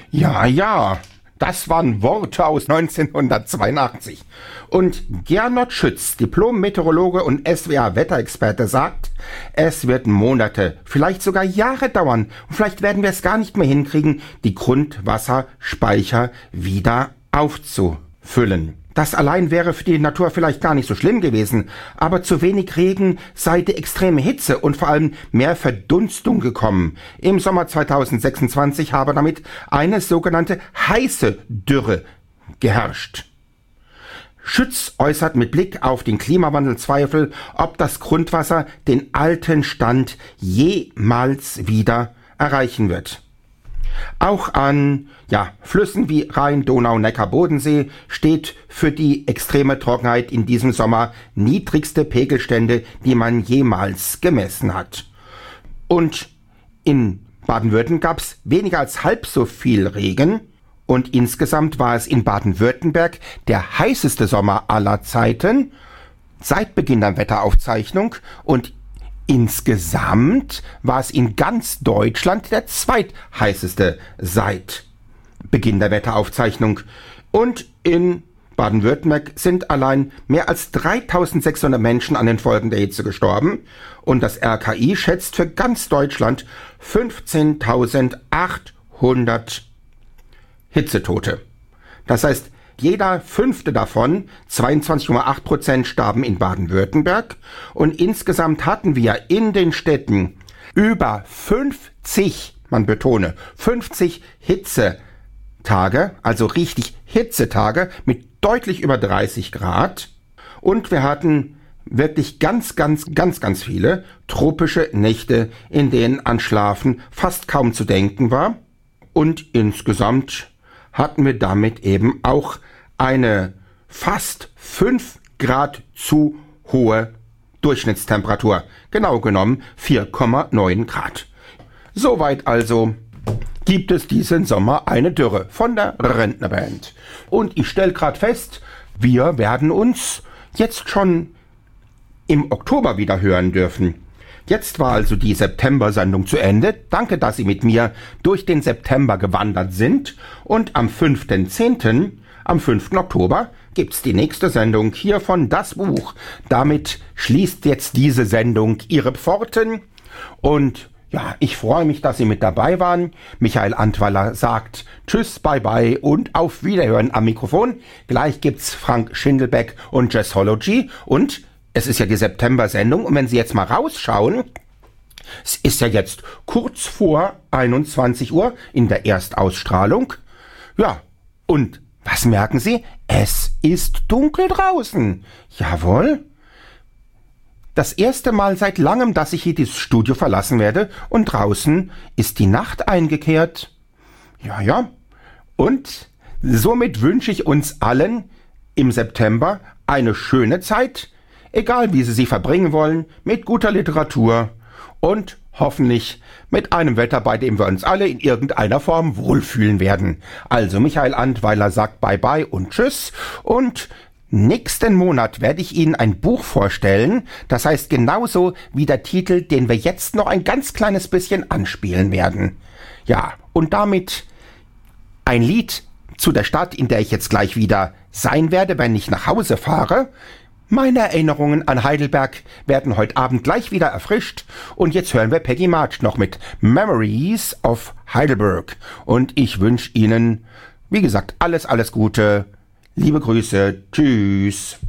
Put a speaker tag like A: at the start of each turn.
A: Ja, ja, das waren Worte aus 1982. Und Gernot Schütz, Diplom-Meteorologe und SWR-Wetterexperte, sagt, es wird Monate, vielleicht sogar Jahre dauern und vielleicht werden wir es gar nicht mehr hinkriegen, die Grundwasserspeicher wieder aufzufüllen. Das allein wäre für die Natur vielleicht gar nicht so schlimm gewesen, aber zu wenig Regen sei die extreme Hitze und vor allem mehr Verdunstung gekommen. Im Sommer 2026 habe damit eine sogenannte heiße Dürre geherrscht. Schütz äußert mit Blick auf den Klimawandel Zweifel, ob das Grundwasser den alten Stand jemals wieder erreichen wird. Auch an Flüssen wie Rhein, Donau, Neckar, Bodensee steht für die extreme Trockenheit in diesem Sommer niedrigste Pegelstände, die man jemals gemessen hat. Und in Baden-Württemberg gab es weniger als halb so viel Regen und insgesamt war es in Baden-Württemberg der heißeste Sommer aller Zeiten seit Beginn der Wetteraufzeichnung und insgesamt war es in ganz Deutschland der zweitheißeste seit Beginn der Wetteraufzeichnung. Und in Baden-Württemberg sind allein mehr als 3600 Menschen an den Folgen der Hitze gestorben. Und das RKI schätzt für ganz Deutschland 15.800 Hitzetote. Das heißt, jeder fünfte davon, 22,8%, starben in Baden-Württemberg. Und insgesamt hatten wir in den Städten über 50, man betone, 50 Hitzetage, also richtig Hitzetage mit deutlich über 30 Grad. Und wir hatten wirklich ganz viele tropische Nächte, in denen an Schlafen fast kaum zu denken war. Und insgesamt hatten wir damit eben auch eine fast 5 Grad zu hohe Durchschnittstemperatur. Genau genommen 4,9 Grad. Soweit also gibt es diesen Sommer eine Dürre von der Rentnerband. Und ich stelle gerade fest, wir werden uns jetzt schon im Oktober wieder hören dürfen. Jetzt war also die September-Sendung zu Ende. Danke, dass Sie mit mir durch den September gewandert sind. Und am 5.10., am 5. Oktober, gibt's die nächste Sendung hier von Das Buch. Damit schließt jetzt diese Sendung ihre Pforten. Und ja, ich freue mich, dass Sie mit dabei waren. Michael Antweiler sagt Tschüss, bye bye und auf Wiederhören am Mikrofon. Gleich gibt's Frank Schindelbeck und Jazzology und es ist ja die September-Sendung und wenn Sie jetzt mal rausschauen, es ist ja jetzt kurz vor 21 Uhr in der Erstausstrahlung. Ja, und was merken Sie? Es ist dunkel draußen. Jawohl. Das erste Mal seit langem, dass ich hier dieses Studio verlassen werde und draußen ist die Nacht eingekehrt. Ja. Und somit wünsche ich uns allen im September eine schöne Zeit, egal wie Sie sie verbringen wollen, mit guter Literatur und hoffentlich mit einem Wetter, bei dem wir uns alle in irgendeiner Form wohlfühlen werden. Also Michael Antweiler sagt bye bye und tschüss und nächsten Monat werde ich Ihnen ein Buch vorstellen, das heißt genauso wie der Titel, den wir jetzt noch ein ganz kleines bisschen anspielen werden. Ja, und damit ein Lied zu der Stadt, in der ich jetzt gleich wieder sein werde, wenn ich nach Hause fahre. Meine Erinnerungen an Heidelberg werden heute Abend gleich wieder erfrischt und jetzt hören wir Peggy March noch mit Memories of Heidelberg und ich wünsche Ihnen, wie gesagt, alles Gute, liebe Grüße, tschüss.